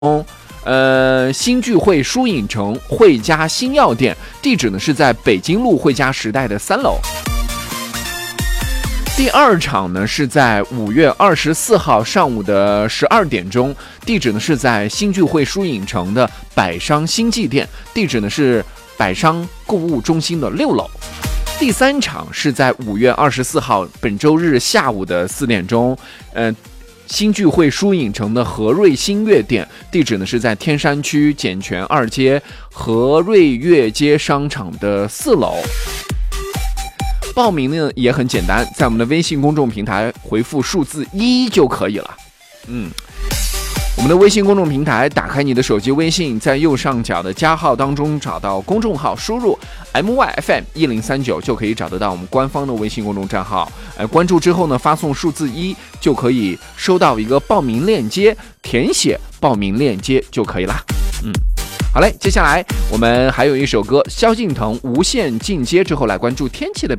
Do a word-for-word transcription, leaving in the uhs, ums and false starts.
呃，新聚会书影城汇家新药店，地址呢是在北京路汇家时代的三楼。第二场呢是在五月二十四号上午的十二点钟，地址呢是在新聚会书影城的百商新记店，地址呢是百商购物中心的六楼。第三场是在五月二十四号本周日下午的四点钟，呃。新聚会书影城的和瑞新月店，地址呢是在天山区简泉二街和瑞月街商场的四楼。报名呢也很简单，在我们的微信公众平台回复数字一就可以了。嗯，我们的微信公众平台，打开你的手机微信，在右上角的加号当中找到公众号，输入 M Y F M 一零三九就可以找得到我们官方的微信公众账号。呃，关注之后呢，发送数字一就可以收到一个报名链接，填写报名链接就可以啦。嗯，好嘞，接下来我们还有一首歌，萧敬腾《无限进阶》之后来关注天气的表现。